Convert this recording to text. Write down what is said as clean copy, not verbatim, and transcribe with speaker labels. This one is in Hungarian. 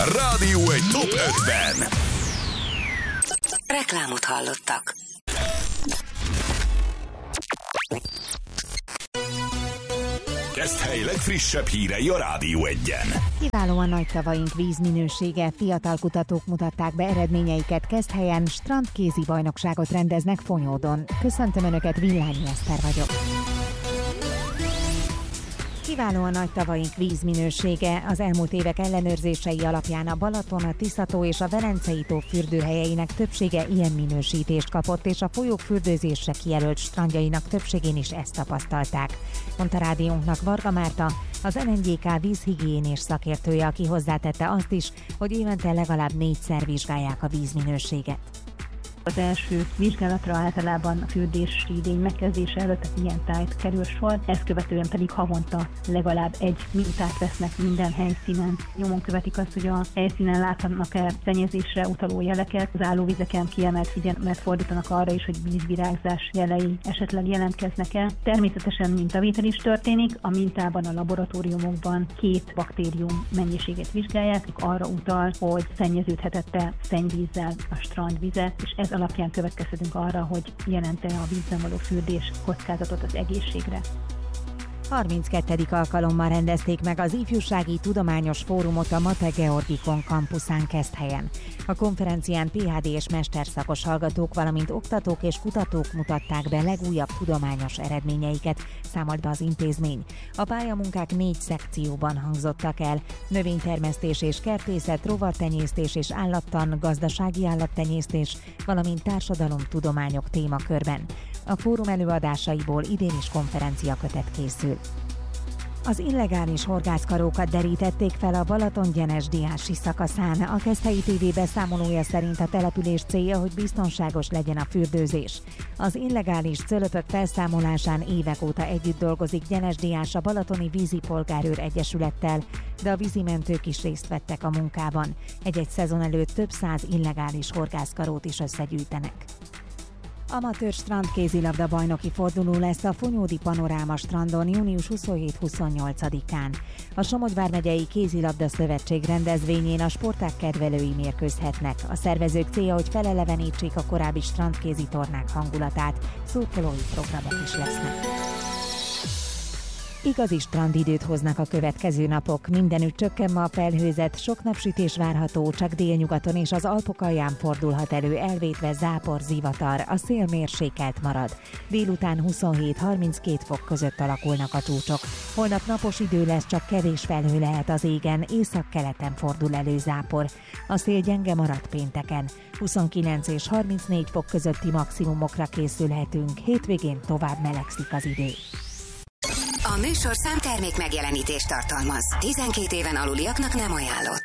Speaker 1: Rádió egy top 50.
Speaker 2: Reklámot hallottak.
Speaker 1: Keszthely legfrissebb hírei a Rádió 1-en.
Speaker 3: Kiválóan nagy tavaink vízminősége, fiatal kutatók mutatták be eredményeiket Keszthelyen, strandkézi bajnokságot rendeznek Fonyódon. Köszöntöm Önöket, Villányi Eszter vagyok. Kiválóan nagy tavaink vízminősége. Az elmúlt évek ellenőrzései alapján a Balaton, a Tiszató és a Velencei-tó fürdőhelyeinek többsége ilyen minősítést kapott, és a folyók fürdőzésre kijelölt strandjainak többségén is ezt tapasztalták, mondta rádiónknak Varga Márta, az NNGK vízhigiénés szakértője, aki hozzátette azt is, hogy évente legalább 4-szer vizsgálják a vízminőséget.
Speaker 4: Az első vizsgálatra általában a fürdési idény megkezdése előtt ilyen tájt kerül sor, ezt követően pedig havonta legalább egy mintát vesznek minden helyszínen. Nyomon követik azt, hogy a helyszínen láthatnak-e szennyezésre utaló jeleket, az állóvizeken kiemelt figyelmet fordítanak arra is, hogy vízvirágzás jelei esetleg jelentkeznek-e. Természetesen mintavétel is történik, a mintában a laboratóriumokban 2 baktérium mennyiségét vizsgálják, arra utal, hogy szennyeződhetett-e szennyvízzel a strandvize, és ez alapján következtetünk arra, hogy jelente a vízben való fürdés kockázatot az egészségre.
Speaker 3: 32. alkalommal rendezték meg az Ifjúsági Tudományos Fórumot a Mate Georgikon kampuszán Keszthelyen. A konferencián PhD és mesterszakos hallgatók, valamint oktatók és kutatók mutatták be legújabb tudományos eredményeiket, számolt be az intézmény. A pályamunkák 4 szekcióban hangzottak el: növénytermesztés és kertészet, rovartenyésztés és állattan, gazdasági állattenyésztés, valamint társadalomtudományok témakörben. A fórum előadásaiból idén is konferenciakötet készül. Az illegális horgászkarókat derítették fel a Balaton-Gyenes-Diási szakaszán. A Keszthelyi TV beszámolója szerint a település célja, hogy biztonságos legyen a fürdőzés. Az illegális cölöpök felszámolásán évek óta együtt dolgozik Gyenes-Diás a Balatoni Vízipolgárőr Egyesülettel, de a vízimentők is részt vettek a munkában. Egy-egy szezon előtt több 100 illegális horgászkarót is összegyűjtenek. Amatőr strandkézilabda bajnoki forduló lesz a Fonyódi Panoráma strandon június 27-28-án. A Somogy vármegyei kézilabda szövetség rendezvényén a sportág kedvelői mérkőzhetnek. A szervezők célja, hogy felelevenítsék a korábbi strandkézi tornák hangulatát, szurkolói programok is lesznek. Igazi strandidőt hoznak a következő napok. Mindenütt csökken ma a felhőzet, sok napsütés várható, csak délnyugaton és az Alpok alján fordulhat elő elvétve zápor, zivatar, a szél mérsékelt marad. Délután 27-32 fok között alakulnak a csúcsok. Holnap napos idő lesz, csak kevés felhő lehet az égen, északkeleten fordul elő zápor. A szél gyenge marad pénteken. 29 és 34 fok közötti maximumokra készülhetünk, hétvégén tovább melegszik az idő.
Speaker 2: A műsorszám termék megjelenítést tartalmaz. 12 éven aluliaknak nem ajánlott.